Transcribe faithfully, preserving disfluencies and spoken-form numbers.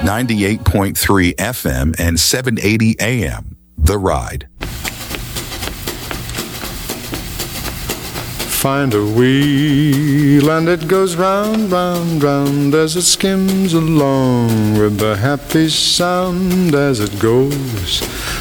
ninety-eight point three F M and seven eighty A M. The Ride. Find a wheel and it goes round, round, round as it skims along with a happy sound as it goes.